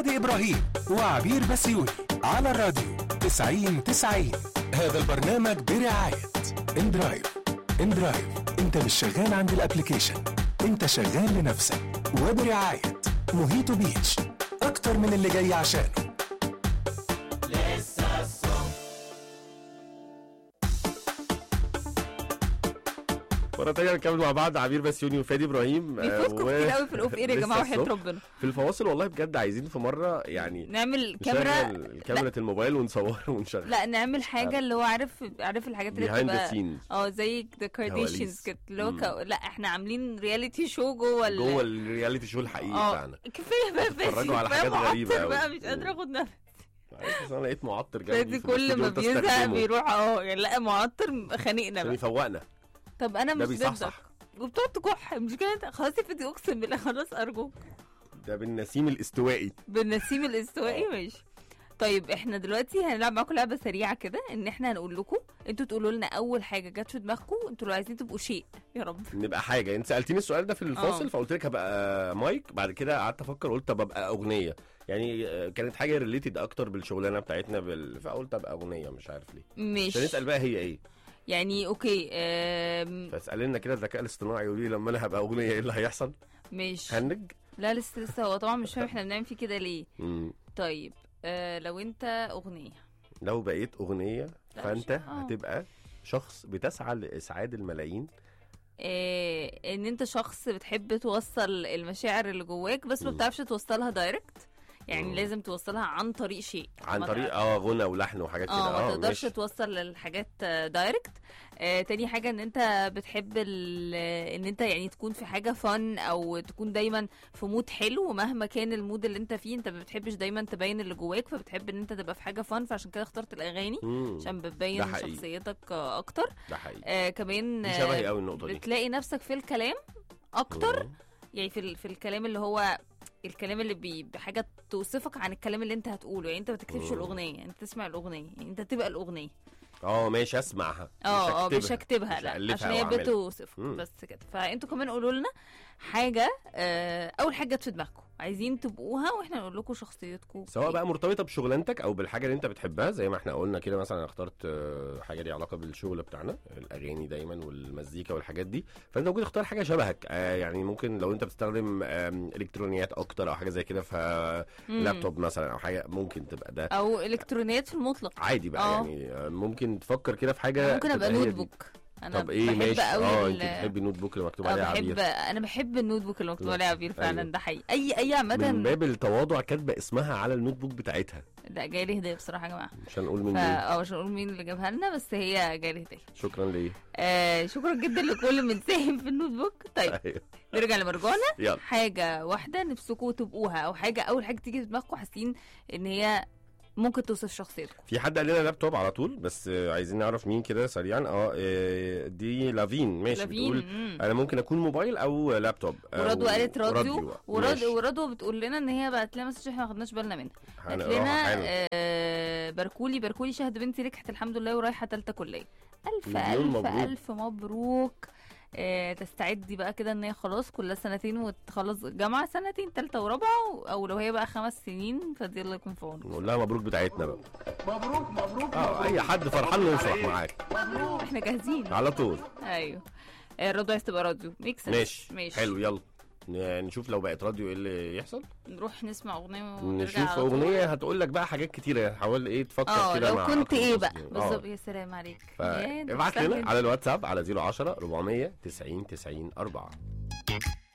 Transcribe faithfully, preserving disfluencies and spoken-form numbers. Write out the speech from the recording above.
إبراهيم وعبير بسيوني على الراديو تسعين تسعين. هذا البرنامج برعاية اندرايف. اندرايف، انت مش شغال عند الابليكيشن، انت شغال لنفسك. وبرعاية موهيتو بيتش، اكتر من اللي جاي عشانه. مرة تانية نكمل مع بعض عبير بسيوني وفادي ابراهيم. بيفوتكم كتير قوي في الاوف اير يا جماعه وحياة ربنا. في الفواصل والله بجد عايزين في مرة يعني نعمل كاميرا، كاميرا الموبايل ونصور ونشغل. لا نعمل حاجه اللي هو عارف عارف الحاجات اللي behind the بتبقى scenes. اه زي ذا كارديشنز كده اللي هو ك- لا احنا عاملين رياليتي شو جوه ال- جوه الرياليتي شو الحقيقي اه بتاعنا. كفايه بقى بس اتفرجوا على كفاية حاجات غريبة معطر أوي. بقى مش قادره اخد نفس. بس انا لقيت معطر جنبي فادي في كل الاستوديو ما قلت بيزهق استخدمه بيروح اه يعني لا معطر خانقنا عشان بقى. يفوقنا. طب انا ده مش ضدك بيصحصح. وبتقعد تكح مش كده خلاص يا فادي اقسم بالله خلاص ارجوك. ده بالنسيم الاستوائي. بالنسيم الاستوائي ماشي. طيب احنا دلوقتي هنلعب معاكم لعبه سريعه كده ان احنا هنقول لكم انتوا تقولوا لنا اول حاجه جت في دماغكم انتوا لو عايزين تبقوا شيء يا رب. نبقى حاجه. انت سالتيني السؤال ده في الفاصل اه. فقلت لك هبقى مايك، بعد كده قعدت افكر قلت طب ابقى اغنيه، يعني آه، كانت حاجه ريليتد اكتر بالشغلانه بتاعتنا بال... فقلت ابقى اغنيه مش عارف ليه. مش فنسال بقى هي ايه. يعني اوكي آم، فاسال لنا كده الذكاء الاصطناعي يقول لي لما انا هبقى اغنيه ايه اللي هيحصل. مش هنج. لا لسه لسه هو طبعا مش فاهم احنا بنعمل فيه كده ليه. مم. طيب آه لو انت اغنيه لو بقيت اغنيه لا، فانت مش- اه. هتبقى شخص بتسعى لاسعاد الملايين. آه ان انت شخص بتحب توصل المشاعر اللي جواك بس ما مم. بتعرفش توصلها دايركت، يعني مم. لازم توصلها عن طريق شيء عن ما طريق تع- اه غنى ولحن وحاجات كده. اه ما اه تقدرش ماشي. توصل للحاجات آه، دايركت. آه تاني حاجة ان انت بتحب ال- ان انت يعني تكون في حاجة فن او تكون دايما في مود حلو، ومهما كان المود اللي انت فيه انت ما بتحبش دايما تبين اللي جواك، فبتحب ان انت تبقى في حاجة فن، فعشان كده اخترت الاغاني مم. عشان ده بتبين حقيقي. شخصيتك آه، اكتر. ده حقيقي. آه كمان دي آه، شبهي قوي النقطه دي. بتلاقي نفسك في الكلام اكتر، مم. يعني في ال- في الكلام اللي هو الكلام اللي بي بحاجه توصفك عن الكلام اللي انت هتقوله، يعني انت ما تكتبش مم. الاغنيه انت تسمع الاغنيه، يعني انت تبقى الاغنيه. اه ماشي اسمعها. اه اه مش هكتبها مش لا هألفها عشان هي وأعملها. بتوصفك مم. بس كده. فانتوا كمان قولوا لنا حاجه آه اول حاجه جت في دماغكم عايزين تبقوها واحنا نقول لكم شخصيتكم سواء إيه. بقى مرتبطه بشغلانتك او بالحاجه اللي انت بتحبها، زي ما احنا قلنا كده مثلا انا اخترت آه، حاجه ليها علاقه بالشغل بتاعنا، الاغاني دايما والمزيكا والحاجات دي، فانت ممكن تختار حاجه شبهك. آه، يعني ممكن لو انت بتستخدم آم، الكترونيات اكتر او حاجه زي كده مم. فلابتوب مثلا او حاجه ممكن تبقى ده او الكترونيات في المطلق عادي بقى. آه. يعني آه، ممكن تفكر كده في حاجه ممكن ابقى تبقى هي نوت دي. بوك. انا طب ايه بحب ماشي. قوي اه ال- انت بتحبي النوت بوك اللي مكتوب اه عليه بحب عبير. انا بحب النوت بوك اللي مكتوب لا. عليه عبير فعلا. أيوة. ده حقيقي. اي اي عامه من باب التواضع كاتبه اسمها على النوت بوك بتاعتها. لا جاي لي هديه بصراحه يا جماعه. مش هنقول مين فا مين. اه مش هنقول مين اللي جابها لنا بس هي جاي لي هديه. شكرا ليه. آه شكرا جدا لكل من ساهم في النوت بوك. طيب أيوة. نرجع لمرجوعنا. يلا. حاجه واحده نفسكم تبقوها او حاجه اول حاجه تيجي في دماغكم حاسين ان هي ممكن توصف شخصيتكم. في حد قال لنا لابتوب على طول بس آه، عايزين نعرف مين كده سريعا. اه آه، دي لافين ماشي. لافين. بتقول مم. انا ممكن اكون موبايل او لابتوب. آه، ورضوى و- قالت راديو ورد ماشي. ورضوى بتقول لنا ان هي بعت لنا مسج احنا ما خدناش بالنا منها. قالت هنقراها لنا حالا. آه بركولي بركولي شهد بنتي نجحت الحمد لله ورايحه ثالثه كليه. الف مليون الف مبروك. الف مبروك. آه تستعدي بقى كده ان هي خلاص كلها سنتين وتخلص جامعه، سنتين ثالثه ورابعه، او لو هي بقى خمس سنين فدي الله يكون في عونك. نقول لها مبروك بتاعتنا بقى. مبروك مبروك اه اي حد فرحان له يفرح معاك احنا جاهزين. على طول. ايوه آه رضوى عايز تبقى راديو ميكس. ماشي. ماشي حلو يلا ن- نشوف لو بقت راديو ايه اللي يحصل. نروح نسمع اغنيه ونرجع نشوف على طول. اغنيه هتقول لك بقى حاجات كتيره. حاول ايه تفكر اه كده لو مع كنت أكتر ايه من بقى شخص. بالظبط. آه. يا سلام عليك. يا ده فابعت سهل لنا على الواتساب على صفر واحد صفر أربعمية تسعين تسعين أربعة.